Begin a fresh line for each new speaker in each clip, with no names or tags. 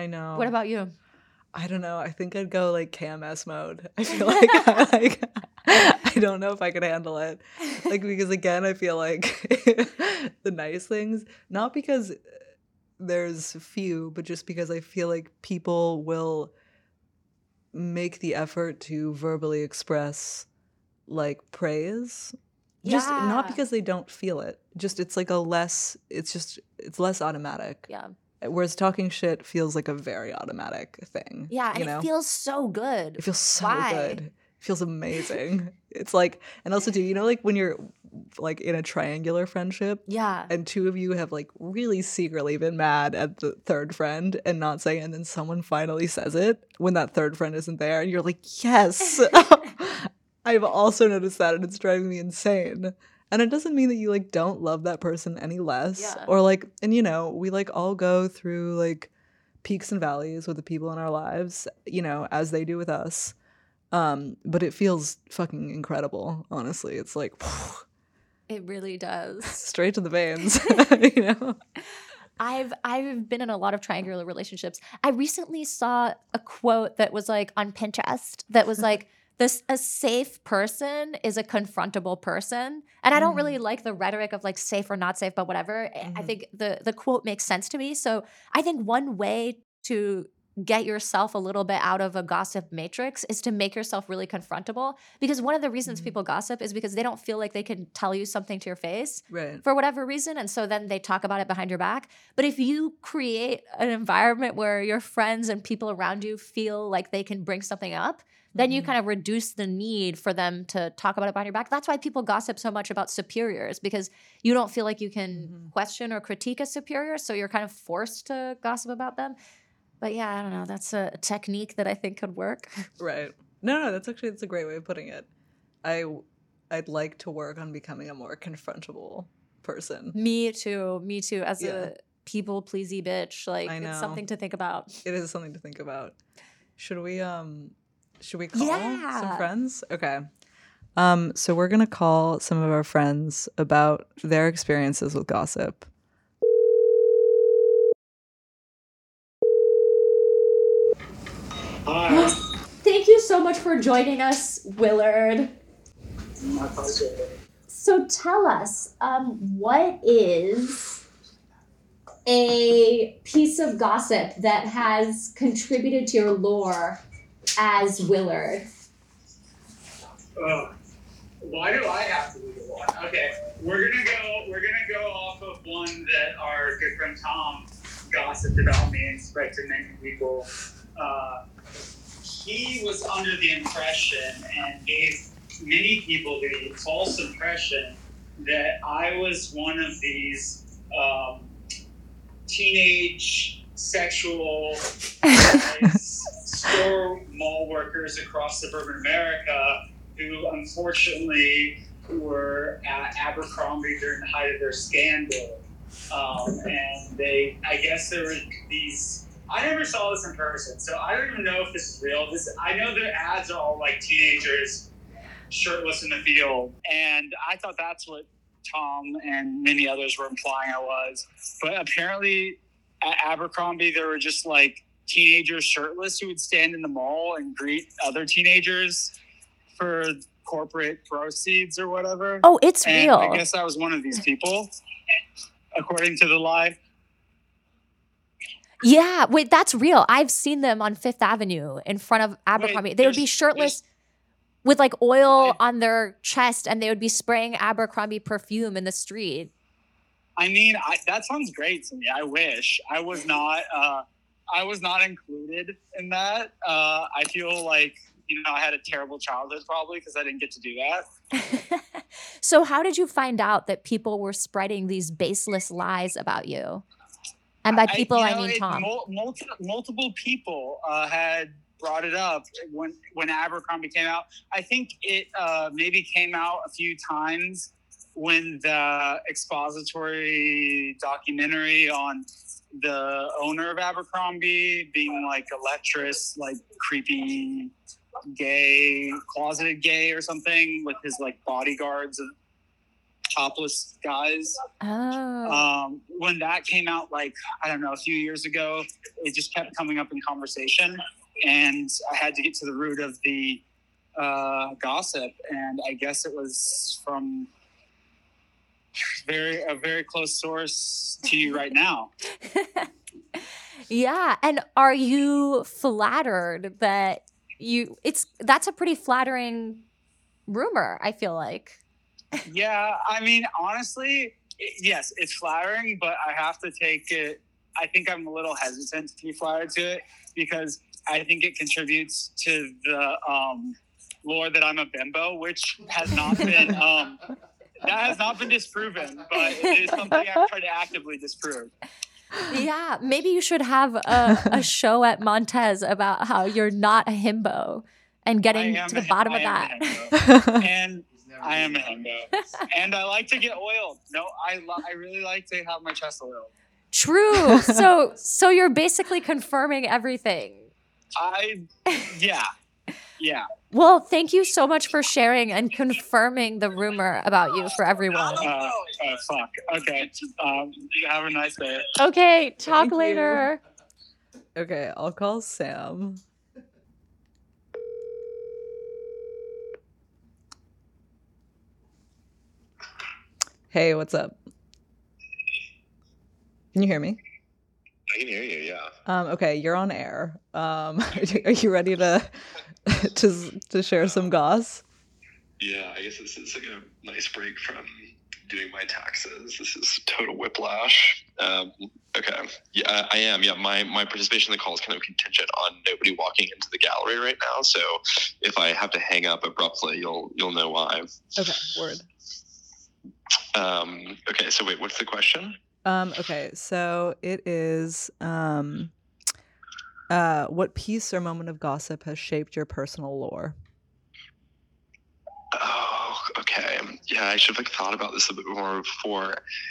know.
What about you?
I don't know. I think I'd go like KMS mode. I feel like I don't know if I could handle it. Like, because again, I feel like the nice things, not because there's few, but just because I feel like people will make the effort to verbally express like praise. Just not
Yeah.
because they don't feel it. Just it's like it's less automatic.
Yeah.
Whereas talking shit feels like a very automatic thing.
Yeah, and
you know?
it feels so good.
It feels so
Why?
good. It feels amazing. It's like, and also too, you know, like when you're like in a triangular friendship,
Yeah.
and two of you have like really secretly been mad at the third friend and not saying, and then someone finally says it when that third friend isn't there, and you're like, yes. I've also noticed that, and it's driving me insane. And it doesn't mean that you like don't love that person any less,
Yeah.
or like, and you know, we like all go through like peaks and valleys with the people in our lives, you know, as they do with us. But it feels fucking incredible, honestly. It's like
It really does.
straight to the veins, you know?
I've been in a lot of triangular relationships. I recently saw a quote that was like on Pinterest that was like, a safe person is a confrontable person. And I don't really like the rhetoric of like safe or not safe, but whatever. I think the quote makes sense to me. So I think one way to get yourself a little bit out of a gossip matrix is to make yourself really confrontable. Because one of the reasons people gossip is because they don't feel like they can tell you something to your face
Right.
for whatever reason. And so then they talk about it behind your back. But if you create an environment where your friends and people around you feel like they can bring something up, then you kind of reduce the need for them to talk about it behind your back. That's why people gossip so much about superiors, because you don't feel like you can question or critique a superior. So you're kind of forced to gossip about them. But yeah, I don't know. That's a technique that I think could work.
Right. No, that's a great way of putting it. I'd like to work on becoming a more confrontable person.
Me too. As
Yeah.
a people pleasy bitch, like
I know.
it's something to think about.
It is something to think about. Should we call
Yeah.
some friends? Okay. So we're gonna call some of our friends about their experiences with gossip.
Hi.
Thank you so much for joining us, Willard.
My pleasure.
So tell us, what is a piece of gossip that has contributed to your lore as Willard?
Why do I have to be the one? Okay, we're gonna go off of one that our good friend Tom gossiped about me and spread to many people. He was under the impression and gave many people the false impression that I was one of these teenage sexual store mall workers across suburban America who unfortunately were at Abercrombie during the height of their scandal. And I guess there were these, I never saw this in person, so I don't even know if this is real. I know the ads are all like teenagers shirtless in the field, and I thought that's what Tom and many others were implying I was. But apparently at Abercrombie, there were just like teenagers shirtless who would stand in the mall and greet other teenagers for corporate proceeds or whatever.
Oh, it's
and
real.
I guess I was one of these people, according to the lie.
Yeah, wait, that's real. I've seen them on Fifth Avenue in front of Abercrombie. They would be shirtless with like oil on their chest, and they would be spraying Abercrombie perfume in the street.
I mean, that sounds great to me. I wish I was not. I was not included in that. I feel like I had a terrible childhood probably because I didn't get to do that.
So how did you find out that people were spreading these baseless lies about you? And by people, I mean Tom.
Multiple people had brought it up when Abercrombie came out. I think it maybe came out a few times when the expository documentary on the owner of Abercrombie being like a lecherous, like creepy gay, closeted gay or something with his like bodyguards of topless guys.
Oh.
When that came out, like, I don't know, a few years ago, it just kept coming up in conversation, and I had to get to the root of the gossip, and I guess it was from a very close source to you right now.
Yeah. And are you flattered that that's a pretty flattering rumor, I feel like.
Yeah, I mean, honestly, yes, it's flattering, but I have to take it. I think I'm a little hesitant to be flattered to it because I think it contributes to the lore that I'm a bimbo, which has not been that has not been disproven, but it is something I've tried to actively disprove.
Yeah, maybe you should have a show at Montez about how you're not a himbo and getting to the bottom of that.
And I am a himbo. And I like to get oiled. No, I really like to have my chest oiled.
True. So you're basically confirming everything.
Yeah.
Well, thank you so much for sharing and confirming the rumor about you for everyone.
Fuck. Okay. Have a nice day.
Okay, talk
Thank you.
later.
Okay, I'll call Sam. Hey, what's up? Can you hear me?
I can hear you, yeah.
Okay, you're on air. Are you ready to share some goss?
Yeah, I guess this is like a nice break from doing my taxes. This is total whiplash. Okay, yeah, I am. Yeah, my participation in the call is kind of contingent on nobody walking into the gallery right now. So if I have to hang up abruptly, you'll know why.
Okay, word.
Okay, so wait, what's the question?
Okay, so it is what piece or moment of gossip has shaped your personal lore?
Oh, okay. Yeah, I should have thought about this a bit more before.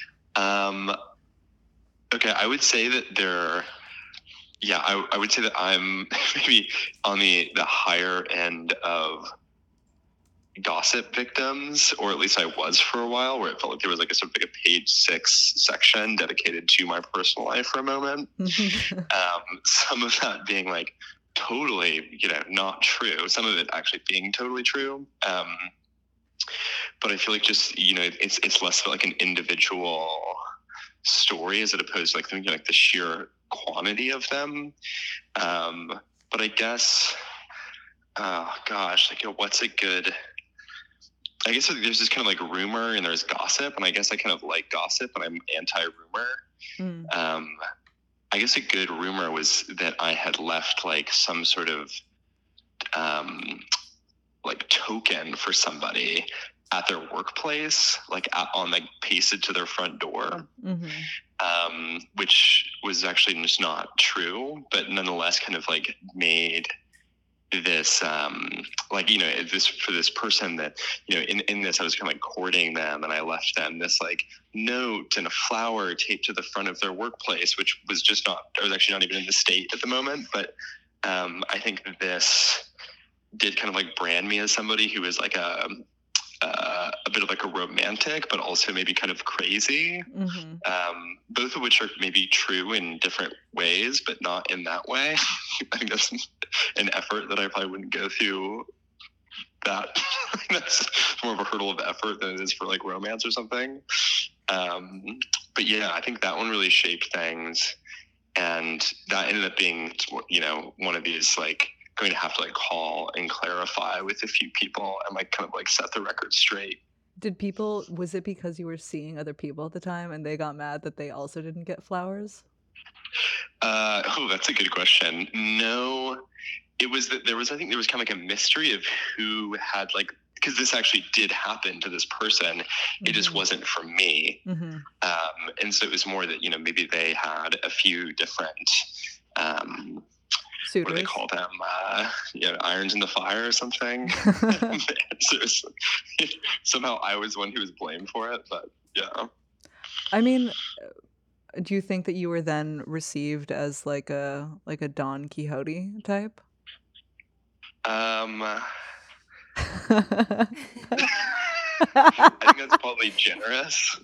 Okay, I would say that I would say that I'm maybe on the higher end of gossip victims, or at least I was for a while, where it felt like there was like a sort of like a page 6 section dedicated to my personal life for a moment. Some of that being like totally, not true. Some of it actually being totally true. But I feel like just, it's less of like an individual story as opposed to like thinking like the sheer quantity of them. But I guess, what's a good, I guess there's this kind of like rumor and there's gossip, and I guess I kind of like gossip, but I'm anti-rumor. I guess a good rumor was that I had left like some sort of like token for somebody at their workplace, like pasted to their front door, which was actually just not true, but nonetheless kind of like made this this for this person that in this I was kind of like courting them, and I left them this like note and a flower taped to the front of their workplace, which was I was actually not even in the state at the moment, but I think that this did kind of like brand me as somebody who is like a bit of like a romantic, but also maybe kind of crazy, both of which are maybe true in different ways, but not in that way. I think that's an effort that I probably wouldn't go through that. That's more of a hurdle of effort than it is for like romance or something. But yeah, I think that one really shaped things, and that ended up being, one of these like going to have to like call and clarify with a few people and like kind of like set the record straight.
Was it because you were seeing other people at the time and they got mad that they also didn't get flowers?
That's a good question. No, it was that I think there was kind of like a mystery of who had like, because this actually did happen to this person. It just wasn't for me. And so it was more that, maybe they had a few different,
suitors.
What do they call them? Irons in the fire or something. So somehow I was one who was blamed for it, but yeah.
I mean, do you think that you were then received as like a Don Quixote type?
I think that's probably generous.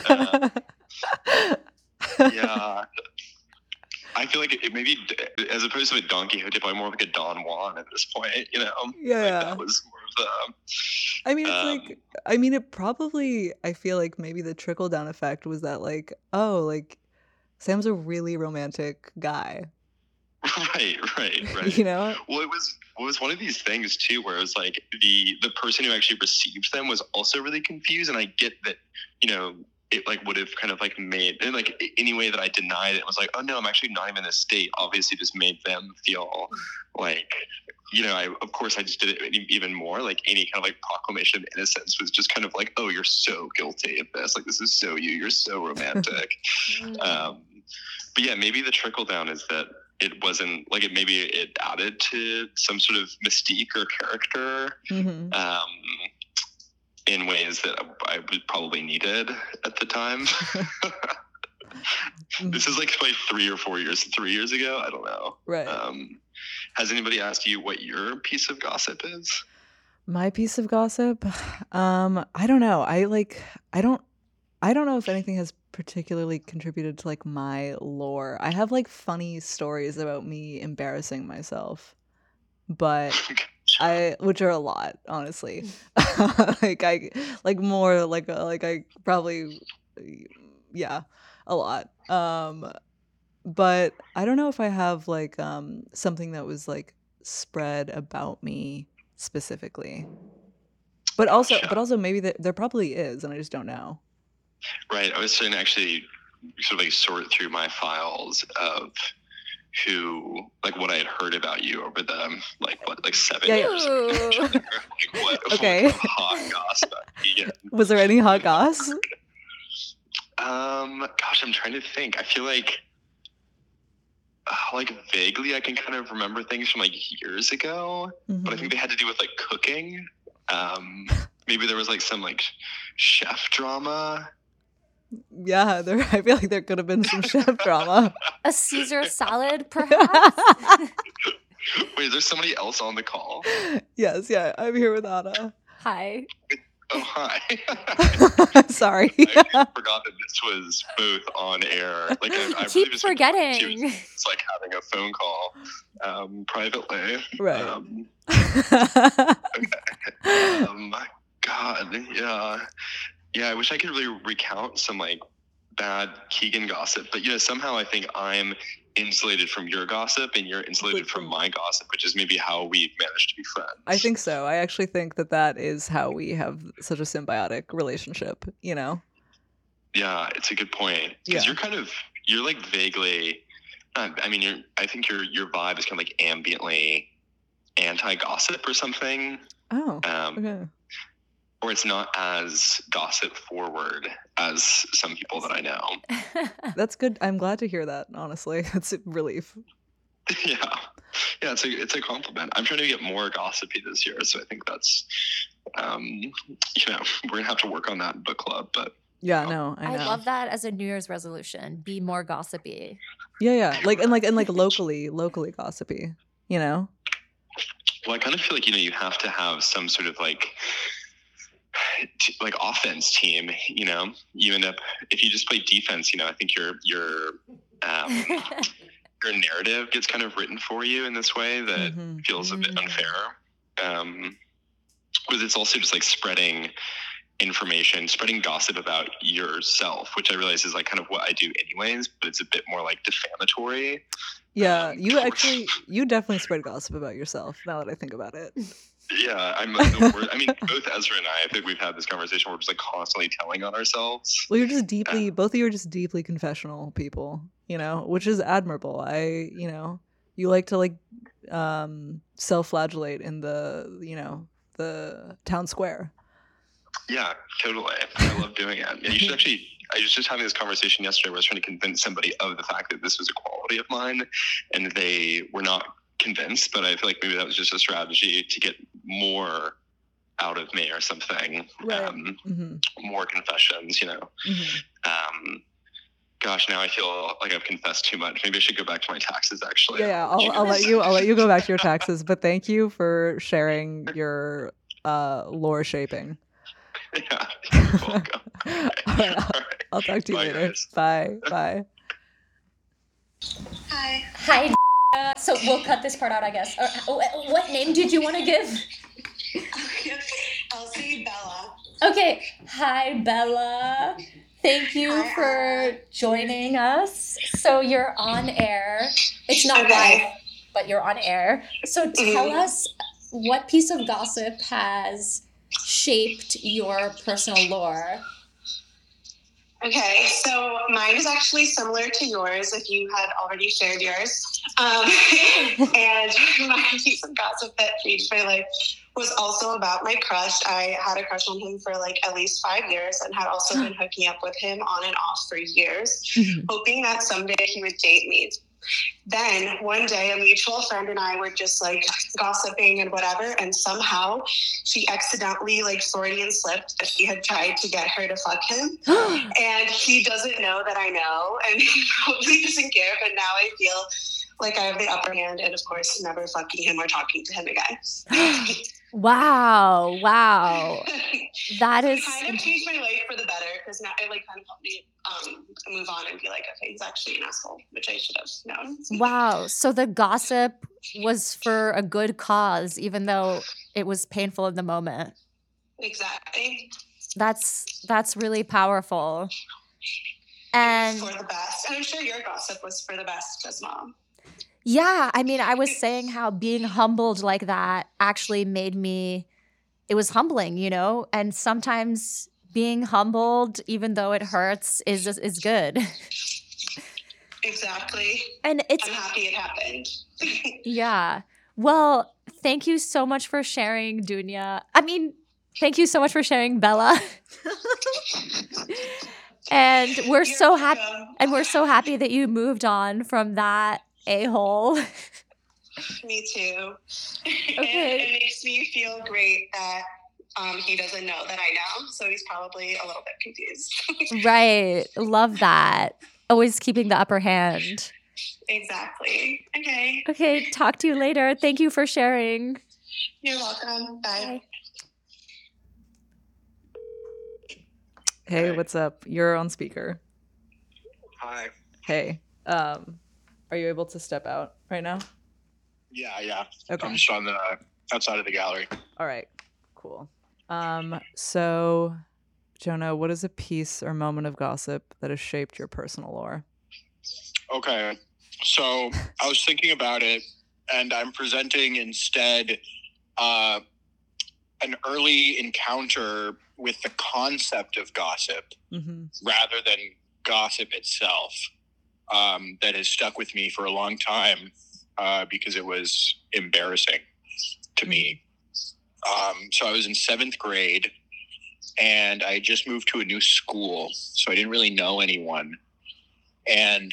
Yeah. I feel like it maybe, as opposed to a Don Quixote, probably more like a Don Juan at this point, you know?
Yeah.
That was more of
I mean, it's it probably, I feel like maybe the trickle down effect was that, like, oh, like, Sam's a really romantic guy.
Right.
You know?
Well, it was one of these things too, where it was like the person who actually received them was also really confused, and I get that, you know, it like would have kind of like made, and like any way that I denied it was like, oh no, I'm actually not even in a state. Obviously, just made them feel like, you know, of course I just did it even more. Like any kind of like proclamation of innocence was just kind of like, oh, you're so guilty of this. Like this is so you're so romantic. But yeah, maybe the trickle down is that it wasn't like maybe it added to some sort of mystique or character in ways that I was probably needed at the time. This is like 3 or 4 years, 3 years ago. I don't know.
Right.
Has anybody asked you what your piece of gossip is?
My piece of gossip? I don't know. I don't know if anything has particularly contributed to like my lore. I have like funny stories about me embarrassing myself, but which are a lot, honestly. I probably, yeah, a lot. But I don't know if I have like something that was like spread about me specifically. But also maybe there probably is, and I just don't know.
Right. I was trying to actually sort of like sort through my files of who, like what I had heard about you over the like 7 years. Like what hot gossip.
Was there any hot goss?
Gosh, I'm trying to think. I feel like vaguely I can kind of remember things from like years ago, but I think they had to do with like cooking. Maybe there was like some like chef drama.
Yeah, I feel like there could have been some chef drama.
A Caesar salad, perhaps?
Wait, is there somebody else on the call?
Yes, yeah, I'm here with Anna.
Hi.
Oh, hi.
Sorry.
I forgot that this was both on air. Like I
keep
really
forgetting.
It's like having a phone call privately.
Right.
My God, yeah. Yeah, I wish I could really recount some like bad Keegan gossip, but you know, somehow I think I'm insulated from your gossip and you're insulated from my gossip, which is maybe how we've managed to be friends.
I think so. I actually think that is how we have such a symbiotic relationship, you know?
Yeah, it's a good point. Because you're like vaguely, I think your vibe is kind of like ambiently anti-gossip or something.
Oh, okay.
Or it's not as gossip forward as some people that I know.
That's good. I'm glad to hear that, honestly. That's a relief.
Yeah, it's a compliment. I'm trying to get more gossipy this year, so I think that's, we're gonna have to work on that in book club. But
yeah, no, I know.
I love that as a New Year's resolution. Be more gossipy.
Yeah, and locally gossipy. You know.
Well, I kind of feel like you have to have some sort of like offense team. You end up, if you just play defense, I think your narrative gets kind of written for you in this way that feels a bit unfair. Because it's also just like spreading information, spreading gossip about yourself, which I realize is like kind of what I do anyways, but it's a bit more like defamatory.
Yeah, you definitely spread gossip about yourself now that I think about it.
Yeah, I'm like the worst. I mean, both Ezra and I think we've had this conversation where we're just like constantly telling on ourselves.
Well, you're just both of you are just deeply confessional people, which is admirable. You like to like self-flagellate in the town square.
Yeah, totally. I love doing it. Yeah, you should actually. I was just having this conversation yesterday where I was trying to convince somebody of the fact that this was a quality of mine, and they were not convinced, but I feel like maybe that was just a strategy to get more out of me or something.
Right.
More confessions, Gosh, now I feel like I've confessed too much. Maybe I should go back to my taxes, actually.
Yeah, I'll let you go back to your taxes, but thank you for sharing your lore shaping.
Yeah, you're welcome.
All right,
All right.
I'll talk to you
Bye,
later.
guys.
Bye.
Hi.
Hi. So we'll cut this part out, I guess. What name did you want to give?
Elsie Bella.
Okay. Hi, Bella. Thank you
Hi,
for joining us. So you're on air. It's not
Okay.
live, but you're on air. So tell us what piece of gossip has shaped your personal lore.
Okay, so mine is actually similar to yours if you had already shared yours. And my piece of gossip that changed my life was also about my crush. I had a crush on him for like at least 5 years and had also been hooking up with him on and off for years, hoping that someday he would date me. Then one day a mutual friend and I were just like gossiping and whatever, and somehow she accidentally like Freudian slipped that he had tried to get her to fuck him. And he doesn't know that I know, and he probably doesn't care, but now I feel like I have the upper hand, and of course never fucking him or talking to him again.
Wow. That is
Kind of changed my life for the better, because now it like kind of helped me move on and be like, okay, he's actually an asshole, which I should have known.
wow. So the gossip was for a good cause, even though it was painful in the moment.
Exactly.
That's really powerful. And
For the best. And I'm sure your gossip was for the best as well.
yeah, I mean, I was saying how being humbled like that actually made me, it was humbling, you know? And sometimes being humbled, even though it hurts, is good.
Exactly.
And it's,
I'm happy it happened.
yeah. Well, thank you so much for sharing, Dunya. I mean, thank you so much for sharing, Bella. And we're
You're
so happy.
welcome.
And we're so happy that you moved on from that a-hole.
Me too.
Okay.
And it makes me feel great that he doesn't know that I know, so he's probably a little bit confused.
Right. Love that. Always keeping the upper hand.
Exactly. Okay.
Okay, talk to you later. Thank you for sharing.
You're welcome. Bye.
Hey,
Hey.
what's up? You're on speaker.
Hi.
Hey. Are you able to step out right now?
Yeah.
Okay.
I'm just on the outside of the gallery.
All right. Cool. So Jonah, what is a piece or moment of gossip that has shaped your personal lore?
Okay. So I was thinking about it, and I'm presenting instead an early encounter with the concept of gossip
Mm-hmm.
rather than gossip itself, that has stuck with me for a long time because it was embarrassing to me. So I was in 7th grade, and I had just moved to a new school, so I didn't really know anyone. And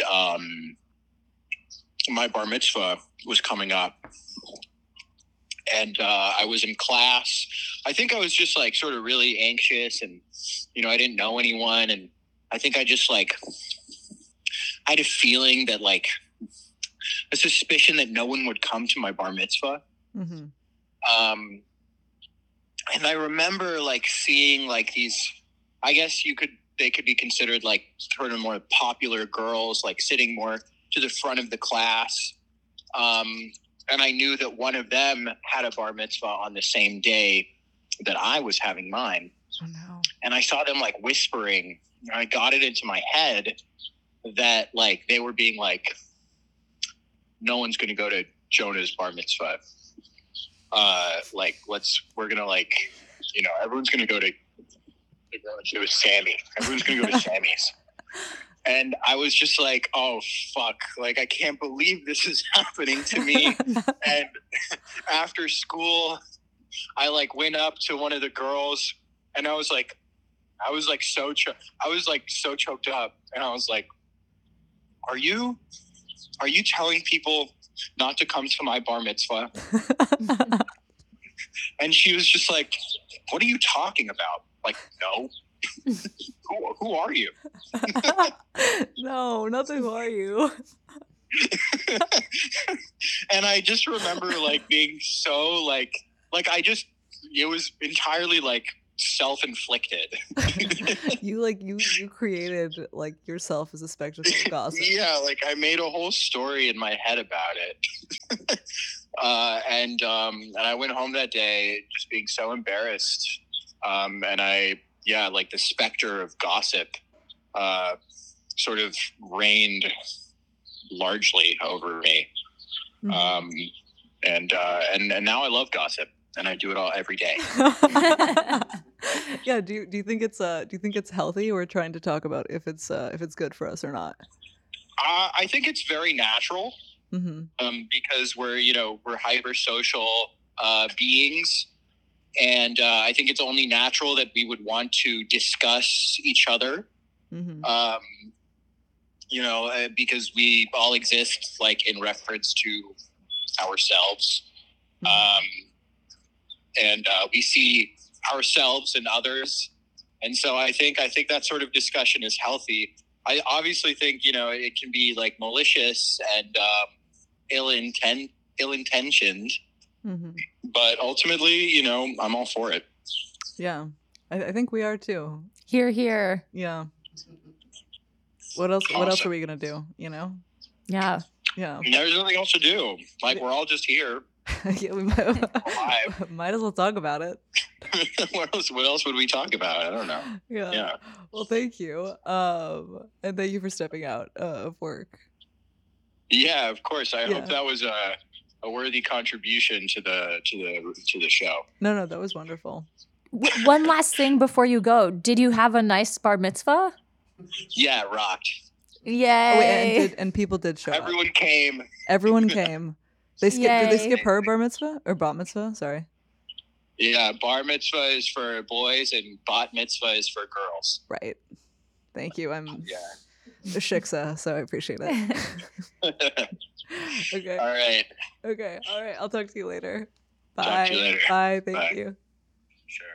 my bar mitzvah was coming up, and I was in class. I think I was just like sort of really anxious, and I didn't know anyone, and I think I just like I had a feeling that like a suspicion that no one would come to my bar mitzvah.
Mm-hmm.
And I remember like seeing like these, I guess they could be considered like sort of more popular girls, like sitting more to the front of the class. And I knew that one of them had a bar mitzvah on the same day that I was having mine.
Oh no.
And I saw them like whispering, and I got it into my head that like they were being like, no one's going to go to Jonah's bar mitzvah. We're going to like, everyone's going to go to Sammy. Everyone's going to go to Sammy's. And I was just like, oh, fuck. Like, I can't believe this is happening to me. And after school, I like went up to one of the girls, and I was so choked up. And I was like, are you telling people not to come to my bar mitzvah? And she was just like, what are you talking about? Like, no. Who are you?
No, not the who are you?
And I just remember like being so like it was entirely like
self-inflicted.
You created like yourself as a spectacle of gossip.
Yeah, like I made a whole story in my head about it. And I went home that day just being so embarrassed. And like the specter of gossip sort of reigned largely over me.
Mhm.
And now I love gossip, and I do it all every day.
Yeah, do you think it's healthy? We're trying to talk about if it's good for us or not.
I think it's very natural.
Mm-hmm.
Because we're hyper social beings, and I think it's only natural that we would want to discuss each other.
Mm-hmm.
Because we all exist like in reference to ourselves. And we see ourselves and others, and so I think that sort of discussion is healthy. I obviously think it can be like malicious and ill-intentioned,
Mm-hmm.
but ultimately, I'm all for it.
Yeah, I think we are too.
Here, here.
Yeah. What else?
Awesome.
What else are we gonna do?
Yeah.
Yeah.
There's nothing else to do. Like, we're all just here.
Yeah, we
Alive.
might as well talk about it.
What else would we talk about? I don't know.
Yeah. Well, thank you. And thank you for stepping out of work.
Yeah, of course. I hope that was a worthy contribution to the show.
No, that was wonderful.
One last thing before you go. Did you have a nice bar mitzvah?
Yeah, it rocked.
Yay.
Oh, wait, and people did show
Everyone
up.
came.
Everyone came. Did they skip
Yay.
her bar mitzvah or bat mitzvah? Sorry.
Yeah, bar mitzvah is for boys and bat mitzvah is for girls.
Right. Thank you. I'm
Yeah.
a shiksa, so I appreciate it. Okay.
All right.
Okay. All right. I'll talk to you later. Bye.
Talk to you later.
Bye. Thank
Bye.
you.
Sure.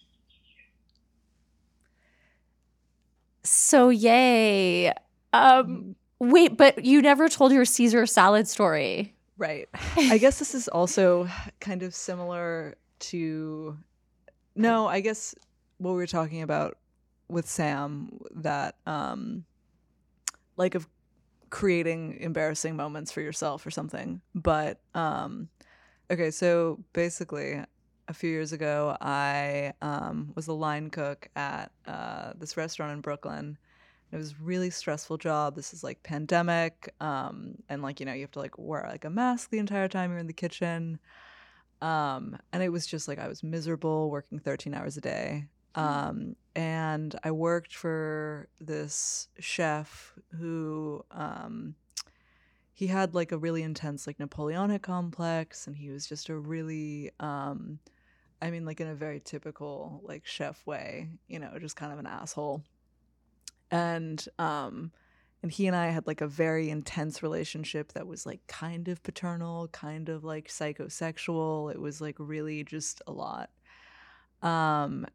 So yay. Wait, but you never told your Caesar salad story.
Right. I guess this is also kind of similar to I guess what we were talking about with Sam, that like of creating embarrassing moments for yourself or something. But okay, so basically a few years ago I was a line cook at this restaurant in Brooklyn. It was a really stressful job. This is like pandemic, and like you have to like wear like a mask the entire time you're in the kitchen, and it was just like I was miserable working 13 hours a day. And I worked for this chef who he had like a really intense like Napoleonic complex, and he was just a really like in a very typical like chef way, just kind of an asshole. And he and I had like a very intense relationship that was like kind of paternal, kind of like psychosexual. It was like really just a lot. And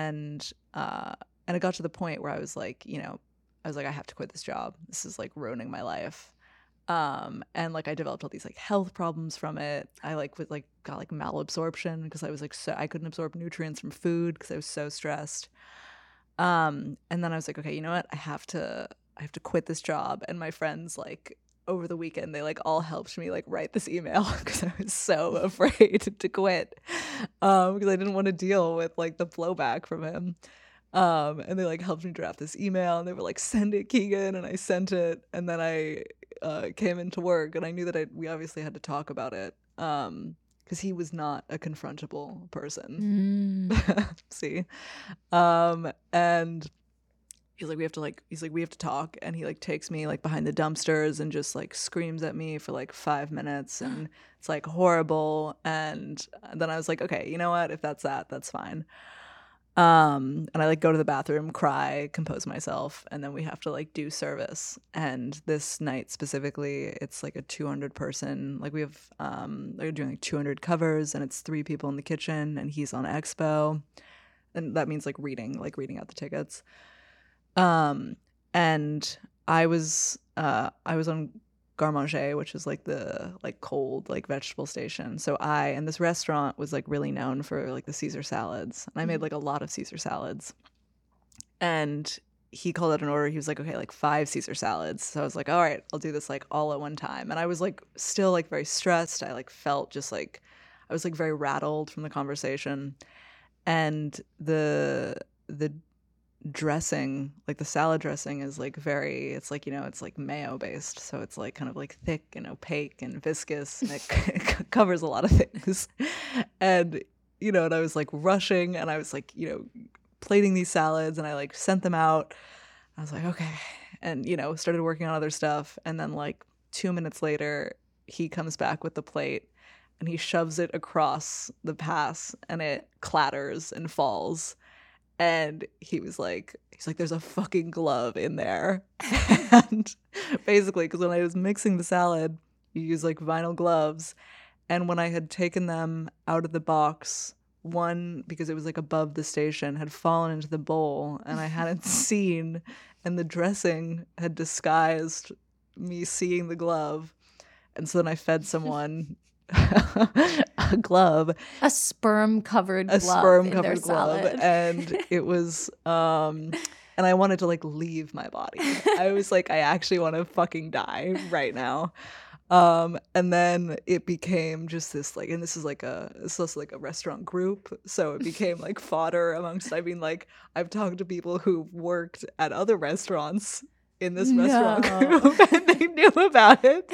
it got to the point where I was like, I have to quit this job. This is like ruining my life. And like I developed all these like health problems from it. I like got like malabsorption because I was like I couldn't absorb nutrients from food because I was so stressed. And then I was like, okay, you know what? I have to quit this job. And my friends, like over the weekend, they like all helped me like write this email because I was so afraid to quit, because I didn't want to deal with like the blowback from him. And they like helped me draft this email, and they were like, send it, Keegan. And I sent it. And then I came into work, and I knew that we obviously had to talk about it. Because he was not a confrontable person. See? And he's like, we have to talk. And he like takes me like behind the dumpsters and just like screams at me for like 5 minutes. And it's like horrible. And then I was like, okay, you know what? If that's fine. And I like go to the bathroom, cry, compose myself, and then we have to like do service. And this night specifically, it's like a 200 person, like we have they're doing like 200 covers, and it's 3 people in the kitchen, and he's on expo, and that means like reading out the tickets. And I was on Garde Manger, which is like the like cold like vegetable station. So and this restaurant was like really known for like the Caesar salads. And I made like a lot of Caesar salads. And he called out an order. He was like, okay, like 5 Caesar salads. So I was like, all right, I'll do this like all at one time. And I was like still like very stressed. I like felt just like I was like very rattled from the conversation. And the dressing, like the salad dressing is like it's like, it's like mayo based. So it's like kind of like thick and opaque and viscous, and it covers a lot of things. And, and I was like rushing, and I was like, plating these salads, and I like sent them out. I was like, okay. And, started working on other stuff. And then like 2 minutes later, he comes back with the plate and he shoves it across the pass, and it clatters and falls. And he's like, there's a fucking glove in there. And basically, because when I was mixing the salad, you use like vinyl gloves. And when I had taken them out of the box, one, because it was like above the station, had fallen into the bowl, and I hadn't seen, and the dressing had disguised me seeing the glove. And so then I fed someone a glove,
a sperm covered glove,
and it was and I wanted to like leave my body. I was like, I actually want to fucking die right now. And then it became just this like, and this is also like a restaurant group, so it became like fodder amongst, I mean, like I've talked to people who worked at other restaurants in this restaurant group, and they knew about it.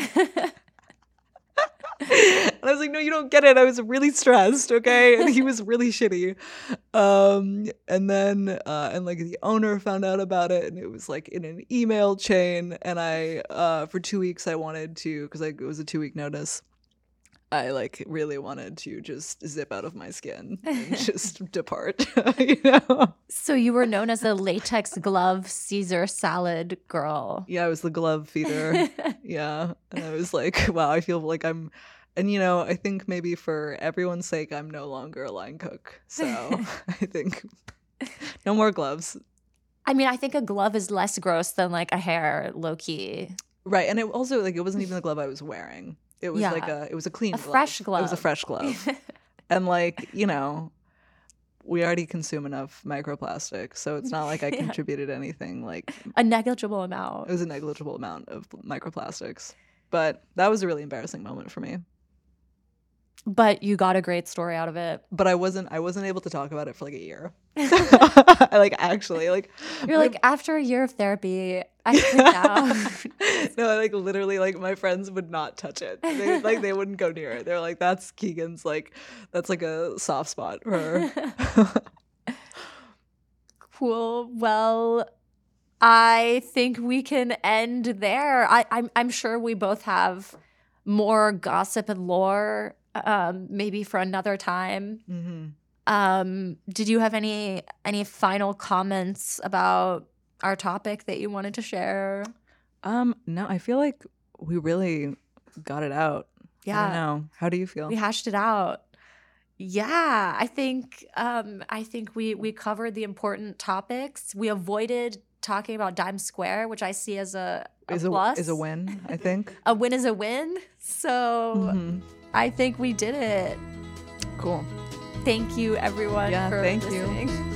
And I was like, no, you don't get it. I was really stressed, okay? And he was really shitty. And then and like the owner found out about it, and it was like in an email chain. And I for 2 weeks I wanted to, because it was a 2-week notice, I like really wanted to just zip out of my skin and just depart.
So you were known as the latex glove Caesar salad girl.
Yeah, I was the glove feeder. Yeah. And I was like, wow, I feel like I'm, and I think maybe for everyone's sake, I'm no longer a line cook. So I think no more gloves.
I mean, I think a glove is less gross than like a hair, low key.
Right. And it also, like, it wasn't even the glove I was wearing. It was it was a clean glove.
Fresh glove.
It was a fresh glove. And like, we already consume enough microplastic, so it's not like I contributed anything like
a negligible amount.
It was a negligible amount of microplastics. But that was a really embarrassing moment for me.
But you got a great story out of it.
But I wasn't able to talk about it for like a year. You're
like, after a year of therapy, I freaked out.
No, like literally, like my friends would not touch it. They wouldn't go near it. They're like, that's Keegan's, like, that's like a soft spot for her.
Cool. Well, I think we can end there. I'm sure we both have more gossip and lore, maybe for another time.
Mm-hmm.
Did you have any final comments about our topic that you wanted to share?
No, I feel like we really got it out.
Yeah.
I don't know. How do you feel?
We hashed it out. Yeah, I think we covered the important topics. We avoided talking about Dimes Square, which I see as a plus.
Is a win, I think.
A win is a win. So I think we did it.
Cool.
Thank you, everyone, for listening.
You.